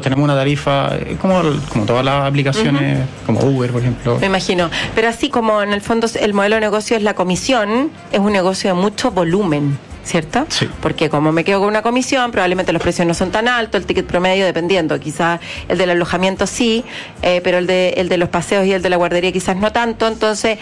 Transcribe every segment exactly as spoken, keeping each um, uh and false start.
tenemos una tarifa, como, como todas las aplicaciones, uh-huh. como Uber, por ejemplo. Me imagino. Pero así como en el fondo el modelo de negocio es la comisión, es un negocio de mucho volumen, ¿cierto? Sí. Porque como me quedo con una comisión, probablemente los precios no son tan altos, el ticket promedio dependiendo, quizás el del alojamiento sí, eh, pero el de, el de los paseos y el de la guardería quizás no tanto, entonces,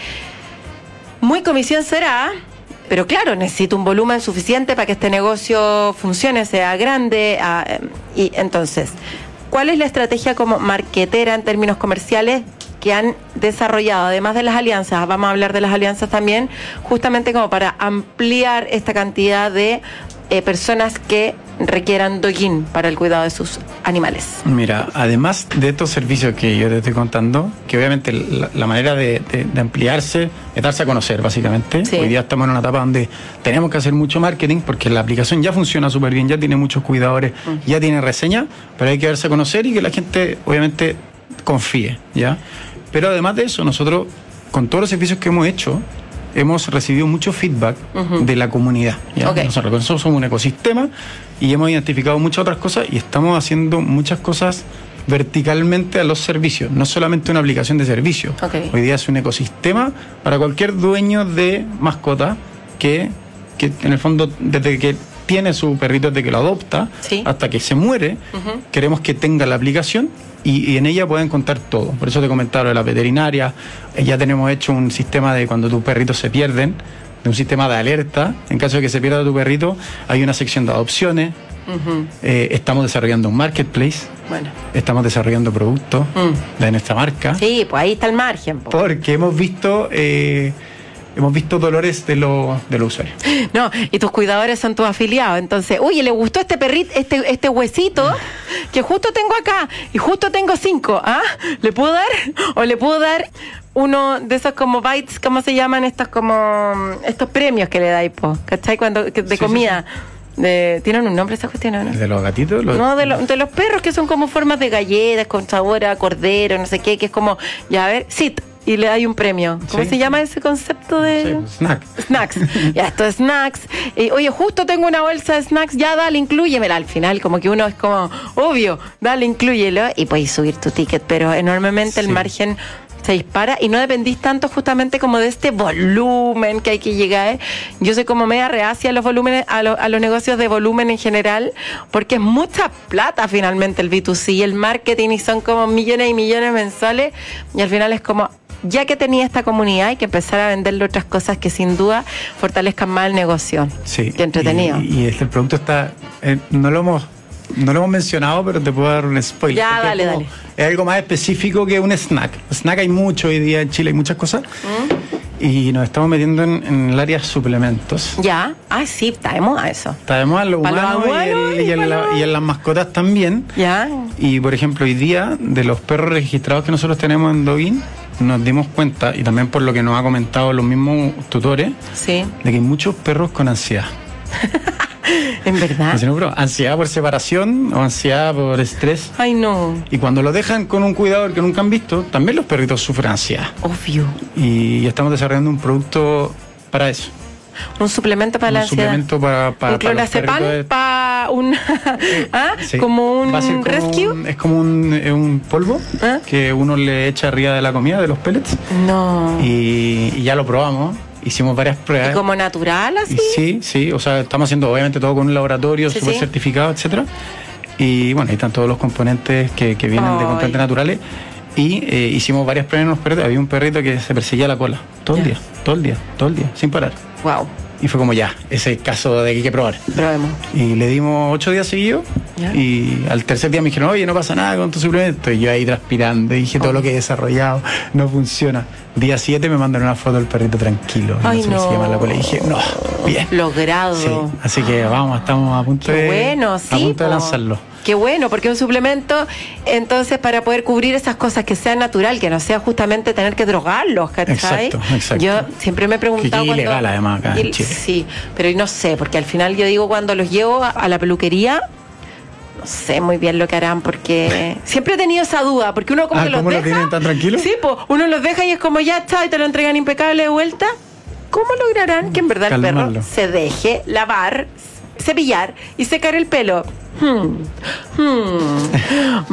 muy comisión será. Pero claro, necesito un volumen suficiente para que este negocio funcione, sea grande. A, y entonces, ¿cuál es la estrategia como marketera en términos comerciales que han desarrollado, además de las alianzas? Vamos a hablar de las alianzas también, justamente como para ampliar esta cantidad de eh, personas que requieran dogging para el cuidado de sus animales. Mira, además de estos servicios que yo te estoy contando, que obviamente la, la manera de, de, de ampliarse es darse a conocer, básicamente. Sí. Hoy día estamos en una etapa donde tenemos que hacer mucho marketing porque la aplicación ya funciona súper bien, ya tiene muchos cuidadores, uh-huh. ya tiene reseña, pero hay que darse a conocer y que la gente, obviamente, confíe, ¿ya? Pero además de eso, nosotros, con todos los servicios que hemos hecho, hemos recibido mucho feedback uh-huh. de la comunidad, ¿ya? Okay. Nosotros, nosotros somos un ecosistema y hemos identificado muchas otras cosas y estamos haciendo muchas cosas verticalmente a los servicios, no solamente una aplicación de servicio. Okay. Hoy día es un ecosistema para cualquier dueño de mascota que, que en el fondo, desde que tiene su perrito, desde que lo adopta, ¿sí? hasta que se muere, uh-huh. queremos que tenga la aplicación y, y en ella pueden contar todo. Por eso te comentaba de la veterinaria. Ya tenemos hecho un sistema de cuando tus perritos se pierden, de un sistema de alerta. En caso de que se pierda tu perrito, hay una sección de adopciones. Uh-huh. Eh, estamos desarrollando un marketplace. Bueno. Estamos desarrollando productos mm. de nuestra marca. Sí, pues ahí está el margen. Po. Porque hemos visto... Eh, Hemos visto dolores de, lo, de los usuarios. No, y tus cuidadores son tus afiliados. Entonces, oye, le gustó este perrito, este, este huesito que justo tengo acá y justo tengo cinco. ¿Ah? ¿Le puedo dar? ¿O le puedo dar uno de esos como bites, ¿cómo se llaman? Estos como estos premios que le dais, po, ¿cachai? Cuando, que, de sí, comida. Sí, sí. De, ¿tienen un nombre esas cuestiones, no? ¿De los gatitos? Los... No, de, lo, de los perros que son como formas de galletas con sabor a cordero, no sé qué, que es como, ya a ver, sit. Y le hay un premio. ¿Cómo sí. se llama ese concepto de...? Sí, snack. Snacks. Ya, esto es snacks. Y, oye, justo tengo una bolsa de snacks, ya dale, inclúyemela. Al final, como que uno es como, obvio, dale, inclúyelo. Y puedes subir tu ticket, pero enormemente sí. el margen se dispara y no dependís tanto justamente como de este volumen que hay que llegar. Yo soy como media reacia a los volúmenes, a, lo, a los negocios de volumen en general, porque es mucha plata finalmente el B dos C, el marketing, y son como millones y millones mensuales, y al final es como... Ya que tenía esta comunidad, hay que empezar a venderle otras cosas que sin duda fortalezcan más el negocio. Sí. Qué entretenido. Y, y este producto está, eh, no lo hemos, no lo hemos mencionado, pero te puedo dar un spoiler. Ya, dale, es como, dale. Es algo más específico que un snack. Snack hay mucho hoy día en Chile, hay muchas cosas. ¿Mm? Y nos estamos metiendo en, en el área de suplementos. Ya, ah, sí, traemos a eso. Traemos a los humanos y, el, y, en la, y en las mascotas también. Ya. Y por ejemplo, hoy día, de los perros registrados que nosotros tenemos en Doggin, nos dimos cuenta, y también por lo que nos ha comentado los mismos tutores, sí. de que hay muchos perros con ansiedad. ¿En verdad? No, pero ansiedad por separación o ansiedad por estrés. Ay, no. Y cuando lo dejan con un cuidador que nunca han visto, también los perritos sufren ansiedad. Obvio. Y estamos desarrollando un producto para eso. Un suplemento para un la ansiedad. Un suplemento para, para, un clonazepam para, para un... ¿Ah? Sí. Como un como rescue. Un, es como un, un polvo ¿Ah? que uno le echa arriba de la comida, de los pellets. No. Y, y ya lo probamos. Hicimos varias pruebas. ¿Y como natural así? Sí, sí. O sea, estamos haciendo obviamente todo con un laboratorio súper sí, sí. certificado, etcétera. Y bueno, ahí están todos los componentes que, que vienen Ay. de componentes naturales. Y eh, hicimos varias pruebas en los perritos. Había un perrito que se perseguía la cola. Todo ya. el día, todo el día, todo el día, sin parar. Wow. Y fue como ya, ese es el caso de que hay que probar. Probemos. Y le dimos ocho días seguidos. ¿Ya? Y al tercer día me dijeron, oye, no pasa nada con tu suplemento. Y yo ahí transpirando, y dije, oh. todo lo que he desarrollado no funciona. Día siete me mandan una foto del perrito tranquilo. Ay, no sé no. qué se llama la cola. Y dije, no, bien. Logrado. Sí, así que vamos, estamos a punto, Qué de, bueno, sí, a punto de po. lanzarlo. Qué bueno, porque un suplemento, entonces, para poder cubrir esas cosas, que sea natural, que no sea justamente tener que drogarlos, ¿cachai? Exacto, exacto. Yo siempre me he preguntado que cuando... ilegal además acá en Chile. Sí, pero no sé, porque al final yo digo, cuando los llevo a, a la peluquería, no sé muy bien lo que harán, porque siempre he tenido esa duda, porque uno como ah, que los ¿cómo deja... lo tienen tan tranquilo? Sí, pues, uno los deja y es como ya está, y te lo entregan impecable de vuelta. ¿Cómo lograrán que en verdad Calmarlo. el perro se deje lavar, cepillar y secar el pelo? Hmm. Hmm.